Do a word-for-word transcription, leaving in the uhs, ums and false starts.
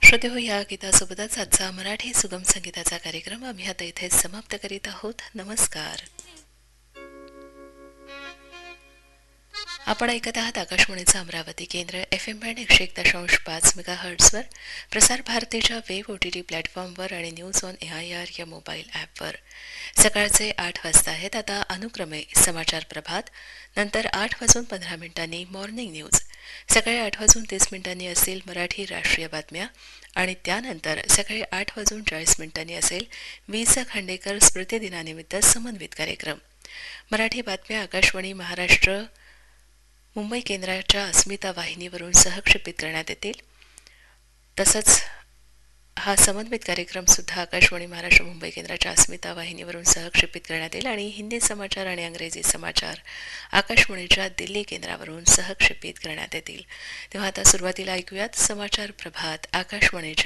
श्रोते हो, या गीतासोबतच आजचा मराठी सुगम संगीताचा कार्यक्रम आम्ही आता इथे समाप्त करीत आहोत. नमस्कार. आपण ऐकत आहात आकाशवाणीचं अमरावती केंद्र एफ एम बँड एकशे एक दशांश पाच मेगा हर्ट्सवर, प्रसार भारतीच्या वेब ओ टी टी प्लॅटफॉर्मवर आणि news on A I R या मोबाईल ॲपवर. सकाळचे आठ वाजता आहेत. आता अनुक्रमे समाचार प्रभात, नंतर आठ वाजून पंधरा मिनिटांनी मॉर्निंग न्यूज, सकाळी आठ वाजून तीस मिनिटांनी असेल मराठी राष्ट्रीय बातम्या आणि त्यानंतर सकाळी आठ वाजून चाळीस मिनिटांनी असेल वि स खांडेकर स्मृतिदिनानिमित्त समन्वित कार्यक्रम. मराठी बातम्या आकाशवाणी महाराष्ट्र मुंबई केंद्राच्या अस्मिता वाहिनीवरून सहक्षेपित करण्यात येतील. तसंच हा समन्वित कार्यक्रम सुद्धा आकाशवाणी महाराष्ट्र मुंबई केंद्राच्या अस्मिता वाहिनीवरून सहक्षेपित करण्यात येईल आणि हिंदी समाचार आणि इंग्रजी समाचार आकाशवाणीच्या दिल्ली केंद्रावरून सहक्षेपित करण्यात येतील. तेव्हा आता सुरुवातीला ऐकूयात समाचार प्रभात आकाशवाणीच्या